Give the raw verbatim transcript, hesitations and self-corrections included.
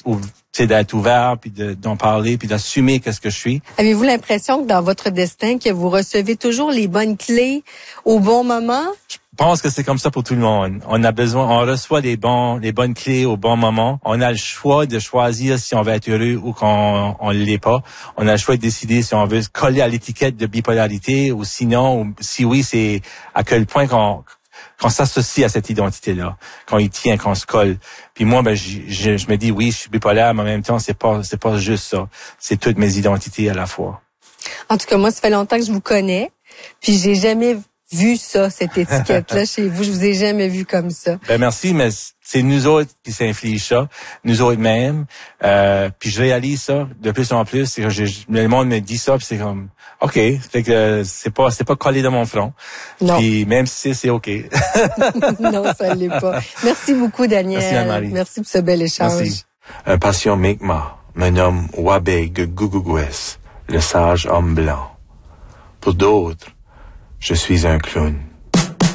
ou, tu sais, d'être ouvert, puis de, d'en parler, puis d'assumer qu'est-ce que je suis. Avez-vous l'impression que dans votre destin, que vous recevez toujours les bonnes clés au bon moment? Je pense que c'est comme ça pour tout le monde. On a besoin, on reçoit les bons, les bonnes clés au bon moment. On a le choix de choisir si on va être heureux ou qu'on on l'est pas. On a le choix de décider si on veut se coller à l'étiquette de bipolarité ou sinon, ou si oui, c'est à quel point qu'on qu'on s'associe à cette identité-là, qu'on y tient, qu'on se colle. Puis moi, ben, je, je, je me dis oui, je suis bipolaire, mais en même temps, c'est pas, c'est pas juste ça. C'est toutes mes identités à la fois. En tout cas, moi, ça fait longtemps que je vous connais, puis j'ai jamais vu ça, cette étiquette-là chez vous. Je vous ai jamais vu comme ça. Ben merci, mais c'est nous autres qui s'infligent ça, nous autres mêmes. Euh, puis je réalise ça de plus en plus. C'est que je, le monde me dit ça, puis c'est comme OK, fait que c'est pas c'est pas collé dans mon front. Non. Puis même si c'est, c'est OK. Non, ça l'est pas. Merci beaucoup, Daniel. Merci Anne-Marie. Merci pour ce bel échange. Merci. Un patient Mi'kmaq me nomme Wabeg Gugugwes, le sage homme blanc. Pour d'autres, je suis un clown.